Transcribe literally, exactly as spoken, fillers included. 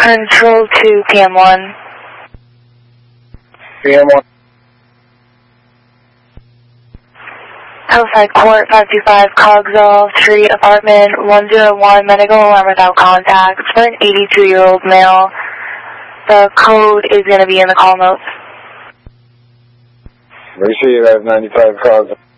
Control to P M one. P M one. Hillside Court, five two five Cogswell Street, apartment one oh one, medical alarm without contact. It's for an eighty-two-year-old male. The code is going to be in the call notes. Receive, I have ninety-five Cogswell.